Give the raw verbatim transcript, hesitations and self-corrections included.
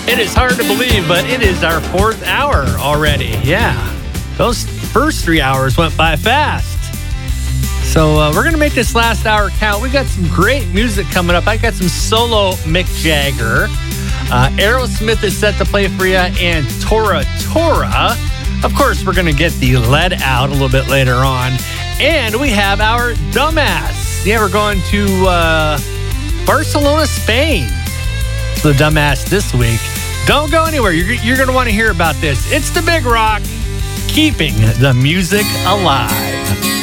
It is hard to believe, but it is our fourth hour already. Yeah. Those first three hours went by fast. So uh, we're going to make this last hour count. We got some great music coming up. I got some solo Mick Jagger. Uh, Aerosmith is set to play for you, and Tora Tora. Of course, we're going to get the lead out a little bit later on. And we have our Dumbass. Yeah, we're going to uh, Barcelona, Spain. The Dumbass this week. Don't go anywhere. You're, you're going to want to hear about this. It's the Big Rock, keeping the music alive.